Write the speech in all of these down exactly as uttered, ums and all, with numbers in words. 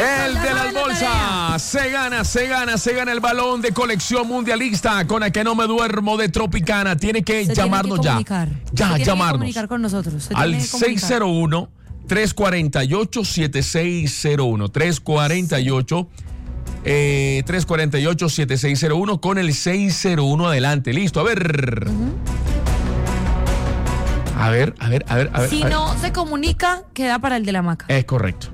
El de las bolsas. Se gana, se gana, se gana el balón de colección mundialista con el que no me duermo de Tropicana. Tiene que Se llamarnos tiene que ya. comunicar. Ya, Se tiene llamarnos. que comunicar con nosotros. Se Al tiene que comunicar. seis cero uno, tres cuatro ocho, siete seis cero uno. tres cuatro ocho, eh, tres cuatro ocho, siete seis cero uno con el seis cero uno adelante. Listo, a ver. Ujú. A ver, a ver, a ver, a ver. Si a ver. no se comunica, queda para el de la hamaca. Es correcto.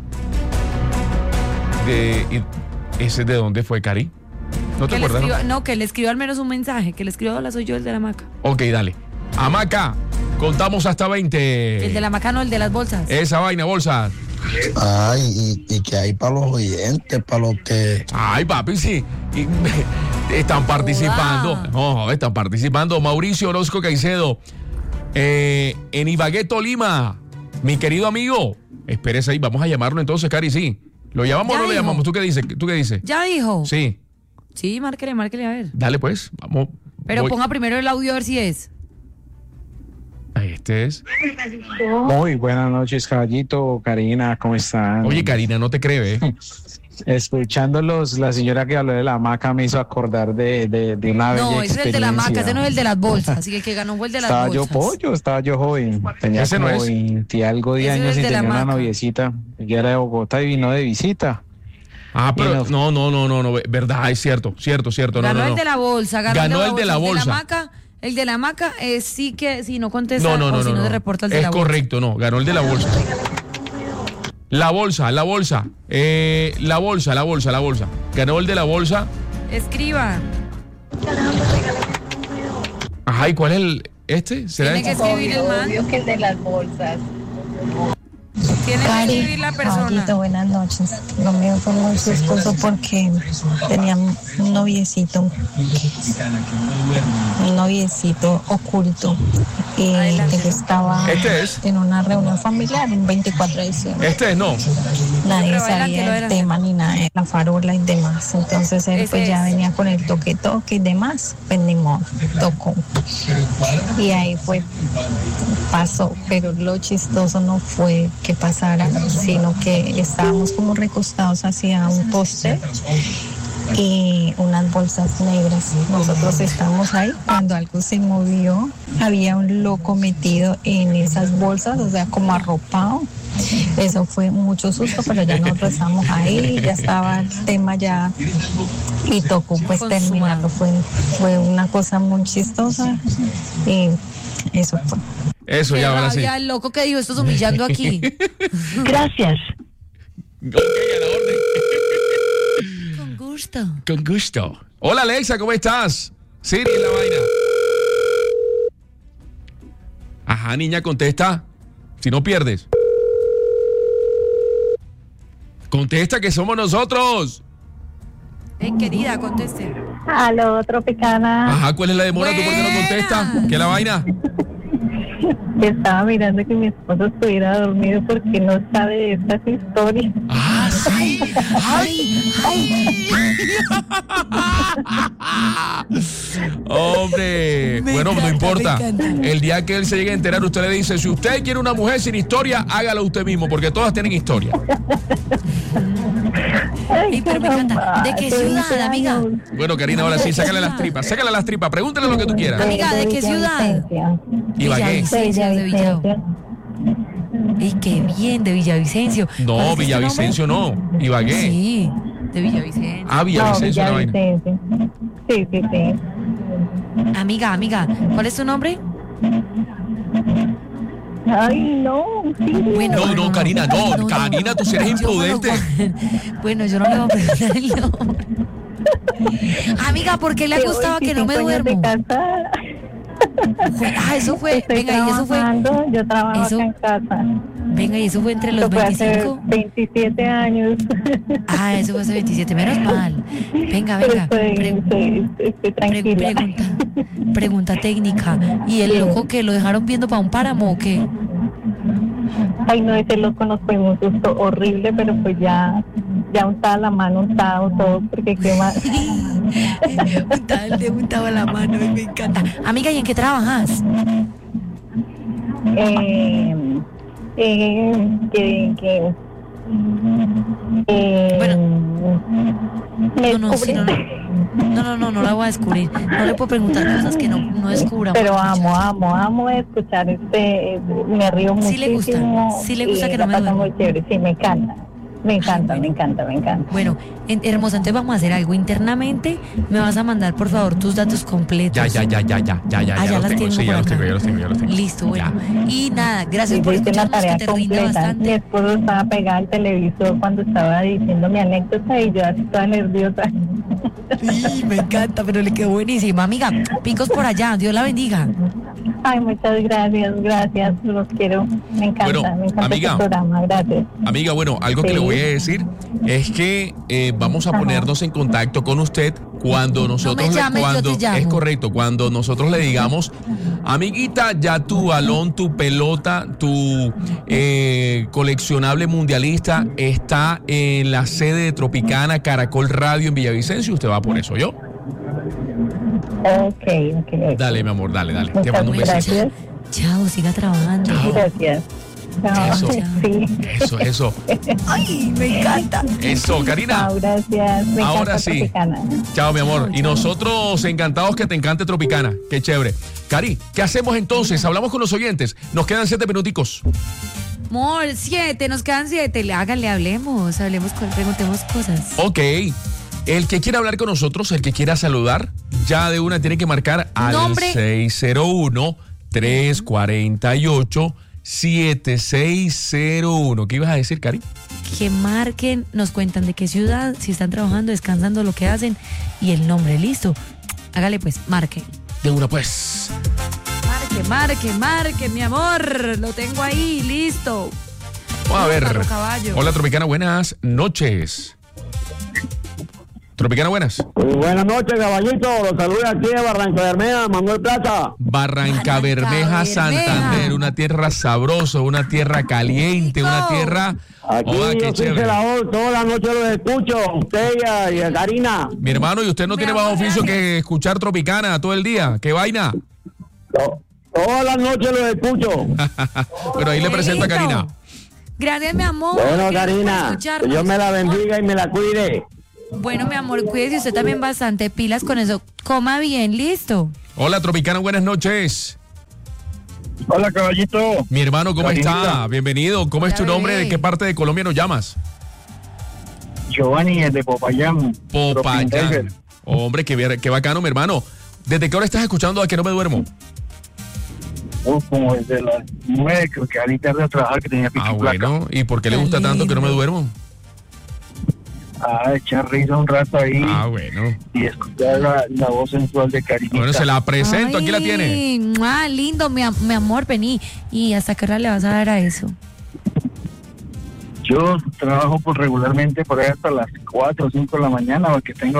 De, y- ¿Ese de dónde fue, Cari? ¿No te Que le acuerdas? escriba- No? no, que le escriba al menos un mensaje. Que le escriba, hola, soy yo el de la hamaca. Ok, dale. Hamaca, contamos hasta veinte. El de la hamaca, no, el de las bolsas. Esa vaina, bolsa. Ay, y, y que hay para los oyentes, para los que... Ay, papi, sí. Y- están participando. No, están participando. Mauricio Orozco Caicedo. Eh, en Ibagué, Tolima. Mi querido amigo. Espérese ahí, vamos a llamarlo entonces, Cari, sí. ¿Lo llamamos o Ya no lo dijo. llamamos? ¿Tú qué dices? ¿Tú qué dices? ¿Ya dijo? Sí. Sí, márquele, márquele, a ver. Dale, pues. Vamos. Pero Voy. ponga primero el audio a ver si es. Ahí este es. Muy buenas noches, caballito, Karina, ¿cómo están? Oye, Karina, no te cree, ¿eh? Escuchándolos, la señora que habló de la hamaca me hizo acordar de, de, de una bella No, ese es el de la hamaca, experiencia. ese no es el de las bolsas. Así que el que ganó fue el de las Estaba bolsas. yo pollo, estaba yo joven, tenía Ese no como es. veinte algo de Ese años es y de la tenía una hamaca. noviecita, ella era de Bogotá y vino de visita. Ah, pero Y no, no, no, no, no, verdad, es cierto, cierto, cierto. No, Ganó no, no. el de la bolsa, ganó, Ganó el de la bolsa. El de bolsa. la hamaca, el de la hamaca es sí que si no contesta No, no, no, o si no, no, no. se reporta el de Es la bolsa. correcto, no, ganó el de la bolsa. La bolsa, la bolsa. Eh, la bolsa, la bolsa, la bolsa. Ganó el de la bolsa. Escriba. Ajá, ¿y cuál es el este? ¿Será Tiene que este? escribir el man. Obvio que el de las bolsas. Tiene que Cari, escribir la persona. caballito, buenas noches. Lo mío fue muy chistoso porque tenía un noviecito, un noviecito oculto. Y Adelante. él estaba Este es. en una reunión familiar un veinticuatro de diciembre. Este es, no. Nadie Pero adelante, sabía lo el adelante. tema ni nada de la farola y demás. Entonces él Ese pues ya es. venía con el toque toque y demás. Pues ni modo, tocó. Y ahí fue, pasó. Pero lo chistoso no fue que pasara, sino que estábamos como recostados hacia un poste y unas bolsas negras. Nosotros estábamos ahí cuando algo se movió. Había un loco metido en esas bolsas, o sea, como arropado. Eso fue mucho susto, pero ya nosotros estábamos ahí, ya estaba el tema ya y tocó pues Consumado. terminarlo. Fue, fue una cosa muy chistosa y eso fue. Eso, Qué ya, ahora sí. rabia, el loco que dijo, esto es humillando aquí. Gracias. Ok, a la orden. Con gusto. Con gusto. Hola, Alexa, ¿cómo estás? Siri, en la vaina. Ajá, niña, contesta. Si no pierdes. Contesta que somos nosotros. Eh, querida, conteste. Aló, Tropicana. Ajá, ¿cuál es la demora? ¿Tú por qué no Buena. contestas? ¿Qué es la vaina? Estaba mirando que mi esposo estuviera dormido porque no sabe de estas historias. Ah, sí. Ay, ay. Hombre, Me bueno, no encanta, importa. me encanta. El día que él se llegue a enterar, usted le dice, si usted quiere una mujer sin historia, hágalo usted mismo, porque todas tienen historia. Ey, pero me encanta. ¿De qué ciudad, amiga? Bueno, Karina, ahora sí, sácale las tripas, sácale las tripas, pregúntale lo que tú quieras. Amiga, ¿de qué ciudad? Ibagué. Villavicencio, de Villavo. Ey, qué bien, de Villavicencio. ¿Cuál No, es este Villavicencio no, nombre? Ibagué. Sí, de Villavicencio. Ah, Villavicencio, la vaina. Sí, sí, sí. Amiga, amiga, ¿cuál es tu nombre? Ay, no, sí. Bueno, No, no, Karina, no, Karina, tú sí eres Yo no lo imprudente. voy- Bueno, yo no le voy a preguntar el nombre. Amiga, ¿por qué le ha gustado que no me duermo? Fue- Ah, eso fue, Estoy venga, y eso fue, trabajando, yo trabajo eso- acá en casa. venga, y eso fue entre los Eso fue hace veinticinco. veintisiete años. Ah, eso fue hace veintisiete, menos mal. Venga, Pero venga. estoy, pre- estoy, estoy pre- tranquila. pregunta, pregunta técnica. ¿Y el loco que lo dejaron viendo para un páramo o qué? Ay, no, ese loco nos fue un susto horrible, pero pues ya, ya untaba la mano, untado todo, porque qué más. Untaba el dedo, untaba la mano, me encanta. Amiga, ¿y en qué trabajas? Eh, eh, que, que Eh, Bueno. ¿me No, no, sí, no, no. descubriste? No, no, no, no la voy a descubrir. No le puedo preguntar cosas que no, no descubra. Pero muchacha. amo, amo, amo escuchar este, me río Sí le gusta, muchísimo. sí le gusta y que no la me paso duerma. muy chévere, sí, me encanta. Me encanta, me encanta, me encanta. Bueno, en- hermosa, entonces vamos a hacer algo internamente. Me vas a mandar, por favor, tus datos completos. Ya, ya, ya, ya, ya, ya, ya, Ah, ya ya los las tengo, tengo sí, ya por los acá. tengo, ya los tengo, ya los tengo. Listo, bueno. Y nada, gracias Sí, por hice una escucharnos, que tarea te rinda completa. Mi bastante. esposo estaba pegado al televisor cuando estaba diciendo mi anécdota y yo así toda nerviosa. Sí, me encanta, pero le quedó buenísima. Amiga, picos por allá, Dios la bendiga. Ay, muchas gracias, gracias, los quiero. Me encanta, Bueno, me encanta amiga. este programa, gracias. Amiga, bueno, algo que Sí. le voy a decir es que eh, vamos a Ajá. ponernos en contacto con usted cuando nosotros me le- llames, yo cuando te llamo. es correcto, cuando nosotros le digamos, amiguita, ya tu balón, tu pelota, tu eh, coleccionable mundialista está en la sede de Tropicana Caracol Radio en Villavicencio, usted va por eso, ¿yo? Ok, ok. Dale, mi amor, dale, dale. Te Muchas mando un besito. gracias. Chao, siga trabajando. Chao. Gracias. Chao. Eso. Sí. Eso, eso, Ay, me encanta. eso, Karina. Chao, gracias. Me Ahora encanta sí. Tropicana. Chao, mi amor. Y nosotros encantados que te encante Tropicana. Qué chévere. Cari, ¿qué hacemos entonces? Hablamos con los oyentes. Nos quedan siete minuticos. Amor, siete, nos quedan siete. Le háganle, hablemos, hablemos, con- preguntemos cosas. Ok. El que quiera hablar con nosotros, el que quiera saludar, ya de una tiene que marcar al Nombre. seis cero uno, tres cuatro ocho, siete seis cero uno. ¿Qué ibas a decir, Cari? Que marquen, nos cuentan de qué ciudad, si están trabajando, descansando, lo que hacen y el nombre, listo. Hágale pues, marque. De una, pues. Marque, marque, marque, mi amor. Lo tengo ahí, listo. Vamos a ver. Carro Caballo. Hola, Tropicana, buenas noches. Tropicana, buenas. Muy buenas noches, caballito. Los saludos aquí de Barranca Bermeja, Manuel Plaza. Barranca Barranca Bermeja, Bermeja. Santander, una tierra sabrosa, una tierra caliente, una tierra... Aquí Joda, qué yo soy chévere. celador, toda la noche los escucho. Usted y a, y a Karina. Mi hermano, ¿y usted no Mi tiene más amor, oficio gracias. que escuchar Tropicana todo el día? ¿Qué vaina? To- Todas las noches los escucho. Pero ahí le Qué presento a lindo. Karina. Gracias, mi amor. Bueno, Gracias por Karina, que escucharnos. Dios me la bendiga y me la cuide. Bueno, mi amor, cuídese usted también bastante pilas con eso. Coma bien, listo. Hola, Tropicana, buenas noches. Hola, caballito. Mi hermano, ¿cómo Karinita. está? Bienvenido. ¿Cómo es Hola, tu nombre? bebé. ¿De qué parte de Colombia nos llamas? Giovanni, el de Popayán. Popayán. Hombre, qué, bien- qué bacano, mi hermano. ¿Desde qué hora estás escuchando a que no me duermo? Uf, como desde las nueve, creo que ahorita tarde a trabajar, que tenía pico Ah, y placa. bueno. ¿Y por qué le Qué gusta tanto que no me lindo. duermo? Ah, echar risa un rato ahí Ah, bueno. y escuchar la, la voz sensual de Karinita. Bueno, se la presento. Aquí la tiene. Ah, lindo, mi, am- mi amor, vení. ¿Y hasta qué hora le vas a dar a eso? Yo trabajo por regularmente por ahí hasta las cuatro o cinco de la mañana porque tengo